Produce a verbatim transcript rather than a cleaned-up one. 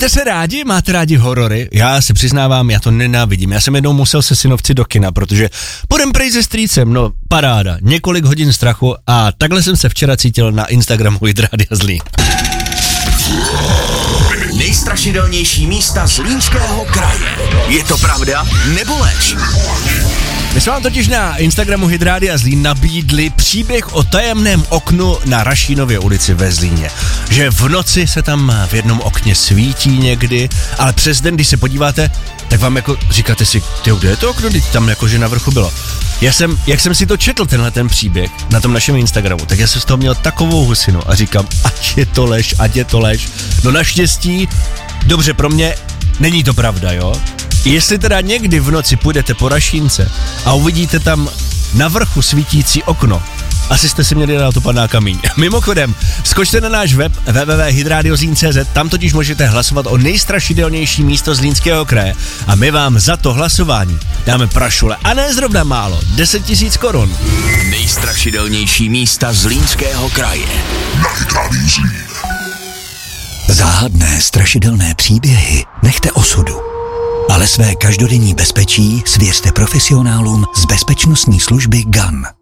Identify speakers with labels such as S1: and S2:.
S1: Máte se rádi? Máte rádi horory? Já se přiznávám, já to nenávidím. Já jsem jednou musel se synovci do kina, protože půjdem prej se strýcem, no paráda, několik hodin strachu a takhle jsem se včera cítil na Instagramu Hydrádia Zlín.
S2: Nejstrašidelnější místa Zlínského kraje. Je to pravda nebo lež?
S1: My jsme vám totiž na Instagramu Hydrádia Zlín nabídli příběh o tajemném oknu na Rašínově ulici ve Zlíně. Že v noci se tam v jednom okně svítí někdy, ale přes den, když se podíváte, tak vám jako říkáte si, tyjo, kde je to okno, když tam jakože na vrchu bylo. Já jsem, jak jsem si to četl, tenhle ten příběh na tom našem Instagramu, tak já jsem z toho měl takovou husinu a říkám, ať je to lež, ať je to lež. No naštěstí, dobře pro mě, není to pravda, jo? Jestli teda někdy v noci půjdete po Rašínce a uvidíte tam na vrchu svítící okno, asi jste si měli dát to padná kamíň. Mimochodem, skočte na náš web w w w tečka hydradio zlín tečka c z, tam totiž můžete hlasovat o nejstrašidelnější místo Zlínského kraje a my vám za to hlasování dáme prašule a ne zrovna málo, deset tisíc korun.
S2: Nejstrašidelnější místa Zlínského kraje. Na Hydrádiu Zlín.
S3: Záhadné, strašidelné příběhy nechte osudu. Ale své každodenní bezpečí svěřte profesionálům z bezpečnostní služby G A N.